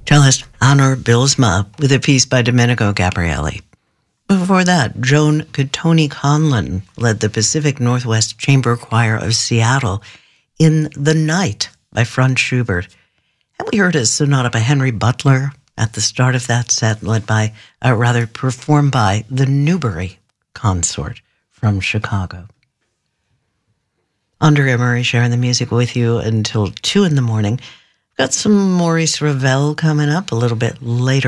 Cellist Honor Bylsma with a piece by Domenico Gabrielli. Before that, Joan Cottoni Conlon led the Pacific Northwest Chamber Choir of Seattle in The Night by Franz Schubert. And we heard a sonata by Henry Butler at the start of that set, performed by the Newbury Consort from Chicago. Andrea Murray sharing the music with you until 2 in the morning. Got some Maurice Ravel coming up a little bit later.